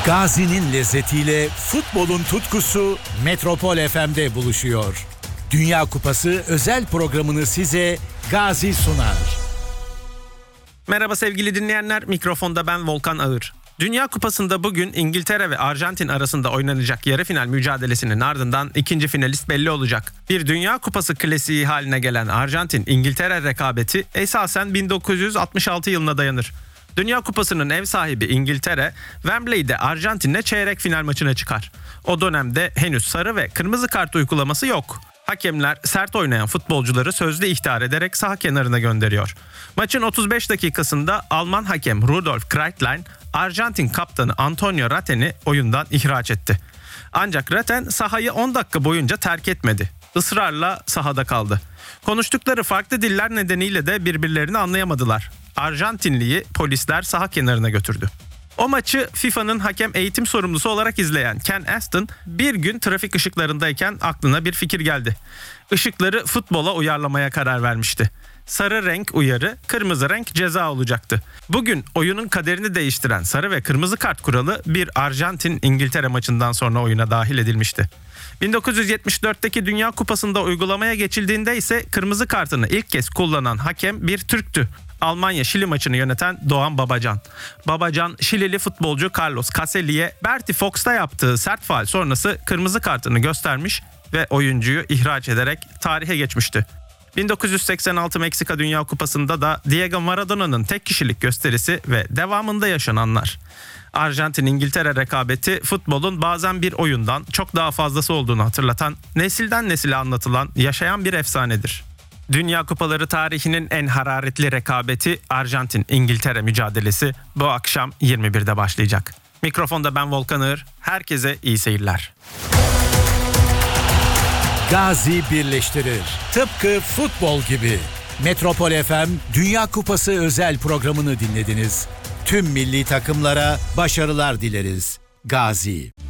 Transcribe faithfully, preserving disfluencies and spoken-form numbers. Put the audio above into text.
Gazi'nin lezzetiyle futbolun tutkusu Metropol F M'de buluşuyor. Dünya Kupası özel programını size Gazi sunar. Merhaba sevgili dinleyenler, mikrofonda ben Volkan Ağır. Dünya Kupası'nda bugün İngiltere ve Arjantin arasında oynanacak yarı final mücadelesinin ardından ikinci finalist belli olacak. Bir Dünya Kupası klasiği haline gelen Arjantin-İngiltere rekabeti esasen bin dokuz yüz altmış altı yılına dayanır. Dünya Kupası'nın ev sahibi İngiltere, Wembley'de Arjantin'le çeyrek final maçına çıkar. O dönemde henüz sarı ve kırmızı kart uygulaması yok. Hakemler sert oynayan futbolcuları sözlü ihtar ederek saha kenarına gönderiyor. Maçın otuz beş dakikasında Alman hakem Rudolf Kreitlein, Arjantin kaptanı Antonio Ratten'i oyundan ihraç etti. Ancak Ratten sahayı on dakika boyunca terk etmedi. Israrla sahada kaldı. Konuştukları farklı diller nedeniyle de birbirlerini anlayamadılar. Arjantinliyi polisler saha kenarına götürdü. O maçı FIFA'nın hakem eğitim sorumlusu olarak izleyen Ken Aston bir gün trafik ışıklarındayken aklına bir fikir geldi. Işıkları futbola uyarlamaya karar vermişti. Sarı renk uyarı, kırmızı renk ceza olacaktı. Bugün oyunun kaderini değiştiren sarı ve kırmızı kart kuralı bir Arjantin-İngiltere maçından sonra oyuna dahil edilmişti. bin dokuz yüz yetmiş dörtteki Dünya Kupası'nda uygulamaya geçildiğinde ise kırmızı kartını ilk kez kullanan hakem bir Türktü. Almanya-Şili maçını yöneten Doğan Babacan. Babacan, Şilili futbolcu Carlos Caselli'ye Bertie Fox'ta yaptığı sert faul sonrası kırmızı kartını göstermiş ve oyuncuyu ihraç ederek tarihe geçmişti. bin dokuz yüz seksen altı Meksika Dünya Kupası'nda da Diego Maradona'nın tek kişilik gösterisi ve devamında yaşananlar. Arjantin-İngiltere rekabeti futbolun bazen bir oyundan çok daha fazlası olduğunu hatırlatan, nesilden nesile anlatılan, yaşayan bir efsanedir. Dünya Kupaları tarihinin en hararetli rekabeti Arjantin-İngiltere mücadelesi bu akşam yirmi birde başlayacak. Mikrofonda ben Volkan Ağır, herkese iyi seyirler. Gazi birleştirir. Tıpkı futbol gibi. Metropol F M Dünya Kupası özel programını dinlediniz. Tüm milli takımlara başarılar dileriz. Gazi.